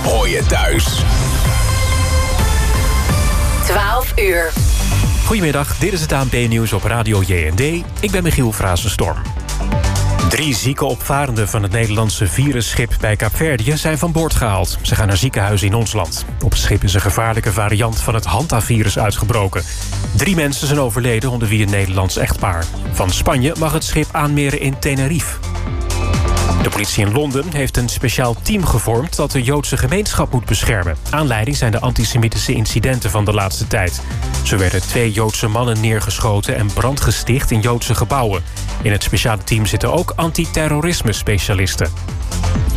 hoor je thuis. 12 uur. Goedemiddag, dit is het ANP-nieuws op Radio JND. Ik ben Michiel Frazenstorm. 3 zieke opvarenden van het Nederlandse virusschip bij Kaapverdië zijn van boord gehaald. Ze gaan naar ziekenhuizen in ons land. Op het schip is een gevaarlijke variant van het Hantavirus uitgebroken. 3 mensen zijn overleden, onder wie een Nederlands echtpaar. Van Spanje mag het schip aanmeren in Tenerife. De politie in Londen heeft een speciaal team gevormd dat de Joodse gemeenschap moet beschermen. Aanleiding zijn de antisemitische incidenten van de laatste tijd. Zo werden 2 Joodse mannen neergeschoten en brand gesticht in Joodse gebouwen. In het speciale team zitten ook antiterrorisme-specialisten.